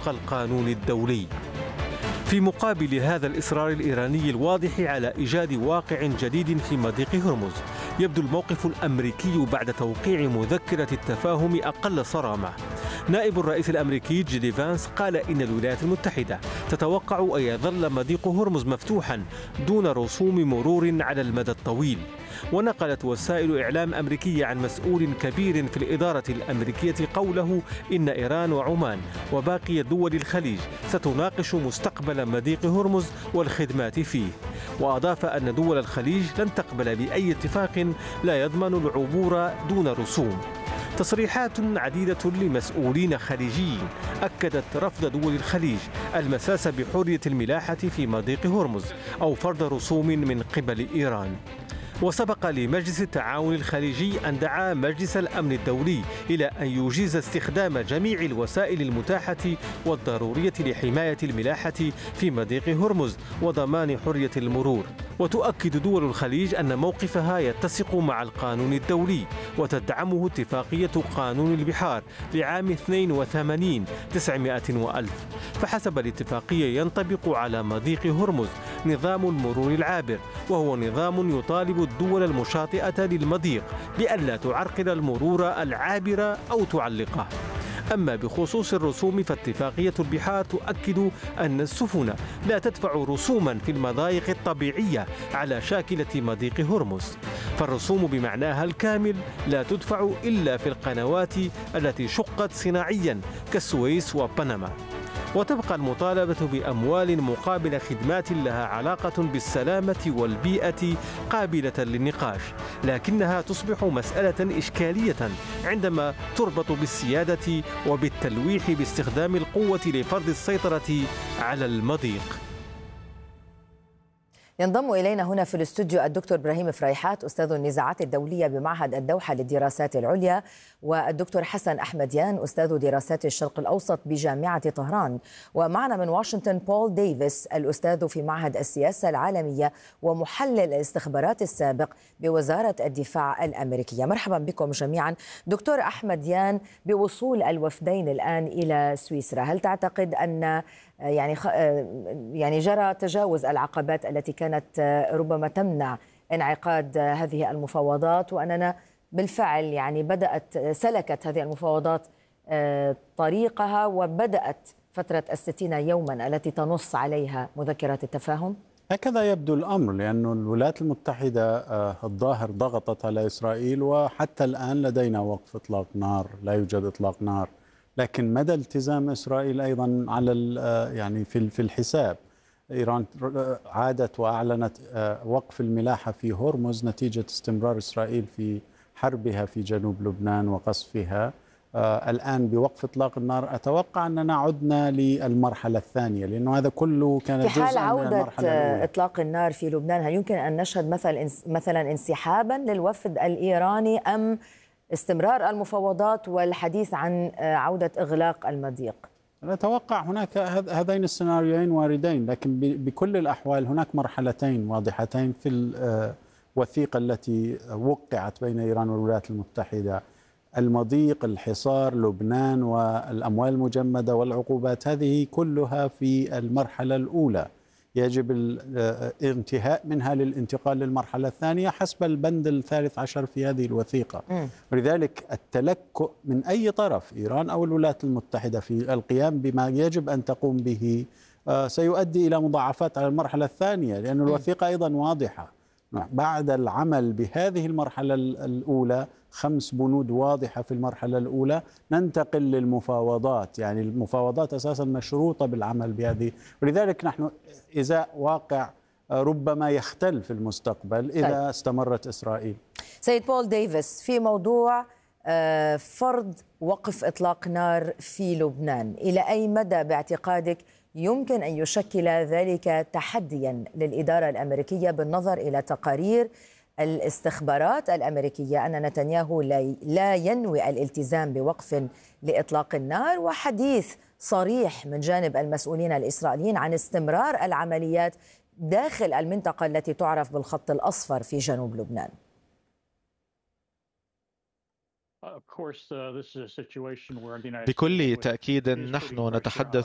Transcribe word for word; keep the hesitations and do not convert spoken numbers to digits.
وفق القانون الدولي. في مقابل هذا الإصرار الإيراني الواضح على إيجاد واقع جديد في مضيق هرمز، يبدو الموقف الأمريكي بعد توقيع مذكرة التفاهم أقل صرامة. نائب الرئيس الأمريكي جي دي فانس قال إن الولايات المتحدة تتوقع أن يظل مضيق هرمز مفتوحا دون رسوم مرور على المدى الطويل. ونقلت وسائل إعلام أمريكية عن مسؤول كبير في الإدارة الأمريكية قوله إن إيران وعمان وباقي دول الخليج ستناقش مستقبل مضيق هرمز والخدمات فيه. وأضاف أن دول الخليج لن تقبل بأي اتفاق لا يضمن العبور دون رسوم. تصريحات عديدة لمسؤولين خليجيين أكدت رفض دول الخليج المساس بحرية الملاحة في مضيق هرمز أو فرض رسوم من قبل إيران. وسبق لمجلس التعاون الخليجي أن دعا مجلس الأمن الدولي إلى أن يجيز استخدام جميع الوسائل المتاحة والضرورية لحماية الملاحة في مضيق هرمز وضمان حرية المرور. وتؤكد دول الخليج أن موقفها يتسق مع القانون الدولي وتدعمه اتفاقية قانون البحار لعام اثنين وثمانين تسعمائة وألف. فحسب الاتفاقية ينطبق على مضيق هرمز نظام المرور العابر، وهو نظام يطالب الدول المشاطئة للمضيق بألا تعرقل المرور العابر أو تعلقه. أما بخصوص الرسوم فاتفاقية البحار تؤكد أن السفن لا تدفع رسوما في المضايق الطبيعية على شاكلة مضيق هرمز، فالرسوم بمعناها الكامل لا تدفع إلا في القنوات التي شقت صناعيا كالسويس وبنما. وتبقى المطالبة بأموال مقابل خدمات لها علاقة بالسلامة والبيئة قابلة للنقاش، لكنها تصبح مسألة إشكالية عندما تربط بالسيادة وبالتلويح باستخدام القوة لفرض السيطرة على المضيق. ينضم إلينا هنا في الاستوديو الدكتور إبراهيم فريحات أستاذ النزاعات الدولية بمعهد الدوحة للدراسات العليا، والدكتور حسن أحمديان أستاذ دراسات الشرق الأوسط بجامعة طهران، ومعنا من واشنطن بول ديفيس الأستاذ في معهد السياسة العالمية ومحلل الاستخبارات السابق بوزارة الدفاع الأمريكية. مرحبا بكم جميعا. دكتور أحمديان، بوصول الوفدين الآن إلى سويسرا، هل تعتقد أن يعني يعني جرى تجاوز العقبات التي كانت ربما تمنع انعقاد هذه المفاوضات، وأننا بالفعل يعني بدأت سلكت هذه المفاوضات طريقها وبدأت فترة الستين يوما التي تنص عليها مذكرة التفاهم؟ هكذا يبدو الأمر، لأن الولايات المتحدة الظاهر ضغطت على إسرائيل، وحتى الآن لدينا وقف إطلاق نار، لا يوجد إطلاق نار، لكن مدى التزام إسرائيل أيضا على يعني في في الحساب. إيران عادت وأعلنت وقف الملاحة في هرمز نتيجة استمرار إسرائيل في حربها في جنوب لبنان وقصفها. الآن بوقف إطلاق النار أتوقع أننا عدنا للمرحلة الثانية، لأنه هذا كله كان جزءا من المرحلة الأولى. في حال عودة إطلاق النار في لبنان، هل يمكن أن نشهد مثلا مثلا انسحابا للوفد الإيراني أم استمرار المفاوضات والحديث عن عودة إغلاق المضيق؟ أنا أتوقع هناك هذين السيناريوين واردين، لكن بكل الأحوال هناك مرحلتين واضحتين في الوثيقة التي وقعت بين إيران والولايات المتحدة: المضيق، الحصار، لبنان، والأموال المجمدة والعقوبات. هذه كلها في المرحلة الأولى، يجب الانتهاء منها للانتقال للمرحلة الثانية حسب البند الثالث عشر في هذه الوثيقة. م. ولذلك التلكؤ من أي طرف، إيران أو الولايات المتحدة، في القيام بما يجب أن تقوم به سيؤدي إلى مضاعفات على المرحلة الثانية، لأن الوثيقة أيضا واضحة. بعد العمل بهذه المرحلة الأولى، خمس بنود واضحة في المرحلة الأولى، ننتقل للمفاوضات. يعني المفاوضات أساسا مشروطة بالعمل بهذه، ولذلك نحن إزاء واقع ربما يختل في المستقبل إذا طيب. استمرت إسرائيل. سيد بول ديفيس، في موضوع فرض وقف إطلاق نار في لبنان، إلى أي مدى باعتقادك يمكن أن يشكل ذلك تحديا للإدارة الأمريكية بالنظر إلى تقارير الاستخبارات الأمريكية أن نتنياهو لا ينوي الالتزام بوقف لإطلاق النار، وحديث صريح من جانب المسؤولين الإسرائيليين عن استمرار العمليات داخل المنطقة التي تعرف بالخط الأصفر في جنوب لبنان؟ بكل تأكيد نحن نتحدث